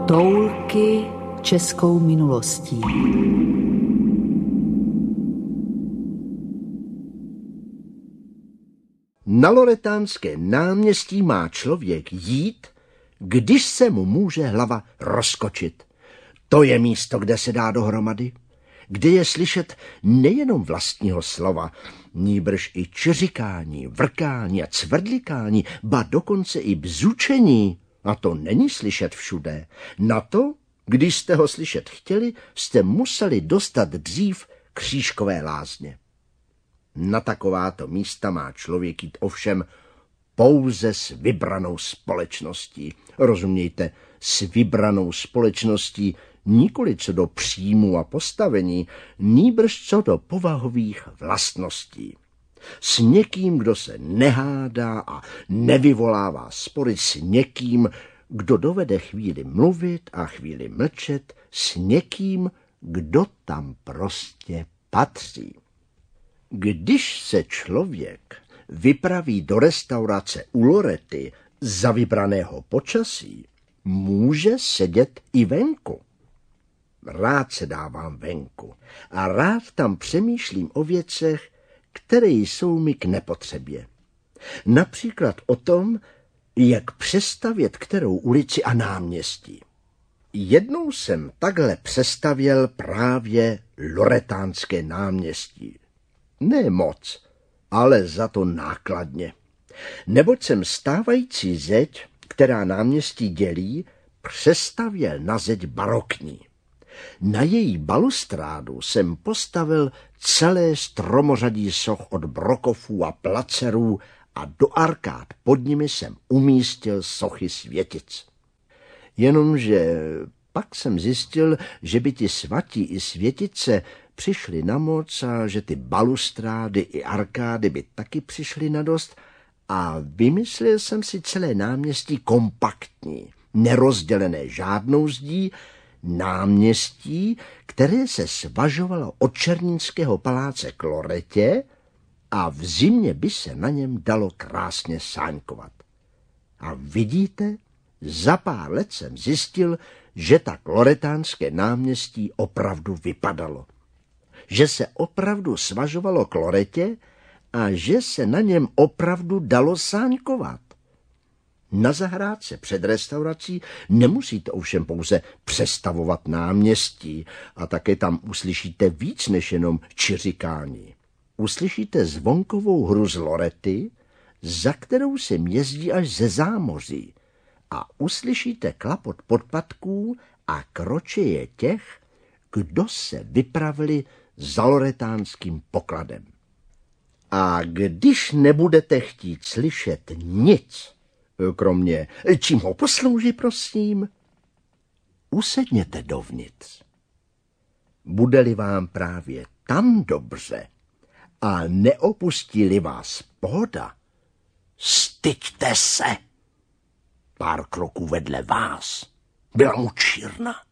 Toulky českou minulostí. Na Loretánské náměstí má člověk jít, když se mu může hlava rozkočit. To je místo, kde se dá dohromady, kde je slyšet nejenom vlastního slova, nýbrž i čiřikání, vrkání a cvrdlikání, ba dokonce i bzučení. A to není slyšet všude. Na to, když jste ho slyšet chtěli, jste museli dostat dřív Křížkové lázně. Na takováto místa má člověk jít ovšem pouze s vybranou společností. Rozumějte, s vybranou společností nikoli co do příjmu a postavení, nýbrž co do povahových vlastností. S někým, kdo se nehádá a nevyvolává spory, s někým, kdo dovede chvíli mluvit a chvíli mlčet, s někým, kdo tam prostě patří. Když se člověk vypraví do restaurace u Lorety za vybraného počasí, může sedět i venku. Rád se dávám venku a rád tam přemýšlím o věcech, které jsou mi k nepotřebě. Například o tom, jak přestavět kterou ulici a náměstí. Jednou jsem takhle přestavěl právě Loretánské náměstí. Ne moc, ale za to nákladně. Neboť jsem stávající zeď, která náměstí dělí, přestavěl na zeď barokní. Na její balustrádu jsem postavil celé stromořadí soch od brokofů a placerů a do arkád pod nimi jsem umístil sochy světic. Jenomže pak jsem zjistil, že by ti svatí i světice přišli na moc a že ty balustrády i arkády by taky přišly na dost a vymyslel jsem si celé náměstí kompaktní, nerozdělené žádnou zdí, náměstí, které se svažovalo od Černínského paláce k Loretě a v zimě by se na něm dalo krásně sáňkovat. A vidíte, za pár let jsem zjistil, že tak Loretánské náměstí opravdu vypadalo. Že se opravdu svažovalo k Loretě a že se na něm opravdu dalo sáňkovat. Na zahrádce před restaurací nemusíte ovšem pouze přestavovat náměstí a také tam uslyšíte víc než jenom čiřikání. Uslyšíte zvonkovou hru z Lorety, za kterou se jezdí až ze zámoří a uslyšíte klapot podpatků a kročeje těch, kdo se vypravili za loretánským pokladem. A když nebudete chtít slyšet nic, kromě čím ho poslouží, prosím, usedněte dovnitř. Bude-li vám právě tam dobře a neopustí-li vás pohoda, styďte se. Pár kroků vedle vás byla mučírna.